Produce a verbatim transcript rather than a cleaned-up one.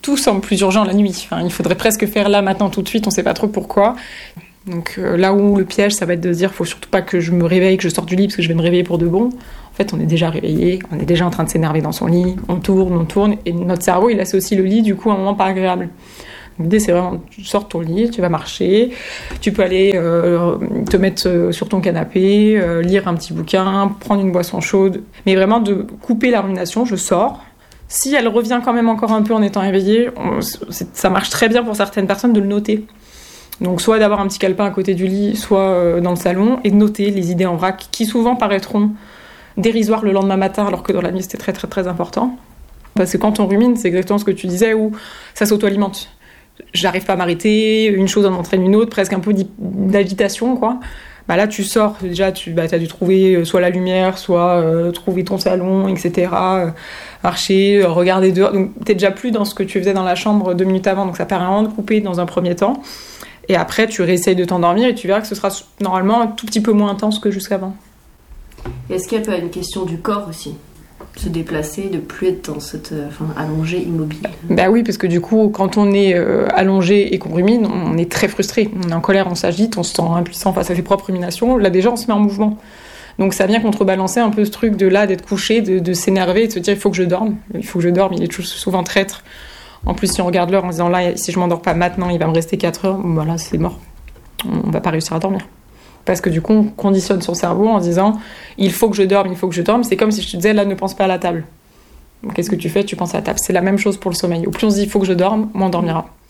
tout semble plus urgent la nuit. Enfin, il faudrait presque faire là, maintenant, tout de suite, on sait pas trop pourquoi. Donc euh, là où le piège, ça va être de dire, faut surtout pas que je me réveille, que je sorte du lit, parce que je vais me réveiller pour de bon. En fait, on est déjà réveillé, on est déjà en train de s'énerver dans son lit, on tourne, on tourne, et notre cerveau, il associe le lit, du coup, à un moment pas agréable. L'idée, c'est vraiment, tu sors de ton lit, tu vas marcher, tu peux aller euh, te mettre euh, sur ton canapé, euh, lire un petit bouquin, prendre une boisson chaude, mais vraiment de couper la rumination, je sors. Si elle revient quand même encore un peu en étant éveillée, on, ça marche très bien pour certaines personnes de le noter. Donc soit d'avoir un petit calepin à côté du lit, soit euh, dans le salon, et de noter les idées en vrac, qui souvent paraîtront dérisoires le lendemain matin, alors que dans la nuit, c'était très très très important. Parce que quand on rumine, c'est exactement ce que tu disais, où ça s'auto-alimente. J'arrive pas à m'arrêter, une chose en entraîne une autre, presque un peu d'agitation, quoi. Bah là, tu sors, déjà, tu bah, as dû trouver soit la lumière, soit euh, trouver ton salon, et cetera. Euh, marcher, euh, regarder dehors. Donc, t'es déjà plus dans ce que tu faisais dans la chambre deux minutes avant, donc ça permet vraiment de couper dans un premier temps. Et après, tu réessayes de t'endormir et tu verras que ce sera normalement un tout petit peu moins intense que jusqu'avant. Est-ce qu'il y a pas une question du corps aussi ? Se déplacer, de plus être dans cette, euh, enfin, allongé, immobile. Bah oui, parce que du coup, quand on est euh, allongé et qu'on rumine, on est très frustré. On est en colère, on s'agite, on se sent impuissant face à ses propres ruminations. Là, déjà, on se met en mouvement. Donc ça vient contrebalancer un peu ce truc de là, d'être couché, de, de s'énerver et de se dire il faut que je dorme. Il faut que je dorme, il est souvent traître. En plus, si on regarde l'heure en se disant là, si je m'endors pas maintenant, il va me rester quatre heures, voilà, c'est mort. On va pas réussir à dormir. Parce que du coup, on conditionne son cerveau en se disant il faut que je dorme, il faut que je dorme. C'est comme si je te disais là, ne pense pas à la table. Qu'est-ce que tu fais ? Tu penses à la table. C'est la même chose pour le sommeil. Au plus on se dit il faut que je dorme, moins on dormira.